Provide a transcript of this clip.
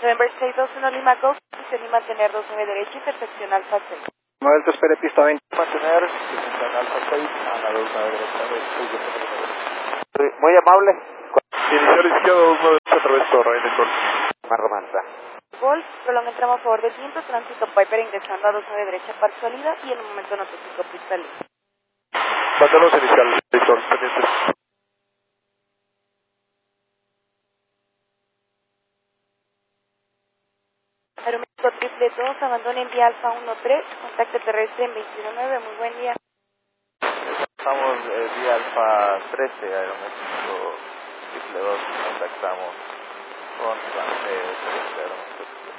November 621 Lima Golf, posición y mantener 29 derecha, intersección Alfa 6. Delta espere pista 20. Mantener, intersección Alfa 6, a la 29 derecha de 6. Muy amable. Inicial izquierdo 29 a través torre, Nicol. Más romanza. Golf, prolonga el tramo a favor del viento, tránsito Piper ingresando a 29 derecha, par salida y en un momento notifico pista libre. Mantenemos inicial, Víctor, pendientes. Aeroméxico triple 2, abandono en vía Alfa 13, contacto terrestre en 219, muy buen día. Estamos vía Alfa 13, Aeroméxico triple 2, contactamos con Francés 0.